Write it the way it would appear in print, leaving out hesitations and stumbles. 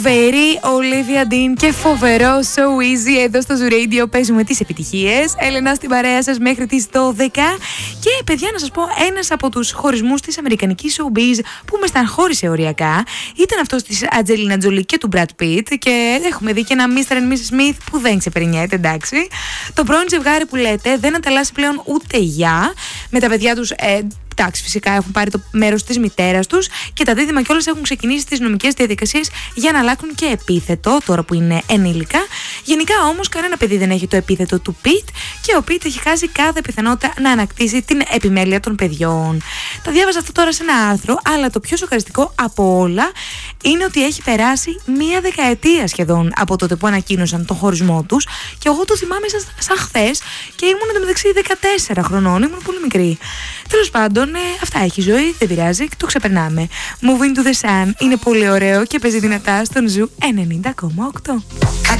Φοβερή Olivia Dean και φοβερό So Easy εδώ στο Zoo Radio. Παίζουμε τις επιτυχίες. Έλενα στην παρέα σας μέχρι τις 12. Και παιδιά, να σας πω, ένας από τους χωρισμούς της αμερικανικής showbiz που με στεναχώρησε οριακά ήταν αυτός της Angelina Jolie και του Brad Pitt. Και έχουμε δει και ένα Mr. and Mrs. Smith που δεν ξεπερνιέται, εντάξει. Το πρώην ζευγάρι που λέτε δεν ανταλλάσσει πλέον ούτε γεια. Με τα παιδιά τους. Εντάξει, φυσικά έχουν πάρει το μέρος της μητέρας τους και τα δίδυμα κιόλας έχουν ξεκινήσει τις νομικές διαδικασίες για να αλλάξουν και επίθετο τώρα που είναι ενήλικα. Γενικά όμως κανένα παιδί δεν έχει το επίθετο του Πιτ και ο Πιτ έχει χάσει κάθε πιθανότητα να ανακτήσει την επιμέλεια των παιδιών. Τα διάβαζα αυτό τώρα σε ένα άρθρο, αλλά το πιο σοκαριστικό από όλα είναι ότι έχει περάσει μία δεκαετία σχεδόν από τότε που ανακοίνωσαν τον χωρισμό τους και εγώ το θυμάμαι σαν χθες και ήμουν εντωμεταξύ 14 χρονών, ήμουν πολύ μικρή. Τέλος πάντων, αυτά έχει η ζωή, δεν πειράζει, το ξεπερνάμε. Moving to the Sun είναι πολύ ωραίο και παίζει δυνατά στον Zoo 90,8.